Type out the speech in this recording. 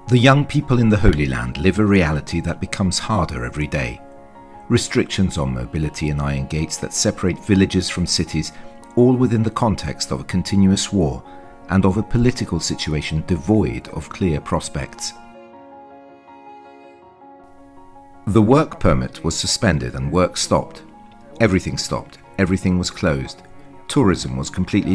The young people in the Holy Land live a reality that becomes harder every day. Restrictions on mobility and iron gates that separate villages from cities, all within the context of a continuous war and of a political situation devoid of clear prospects. The work permit was suspended and work stopped. Everything stopped. Everything was closed. Tourism was completely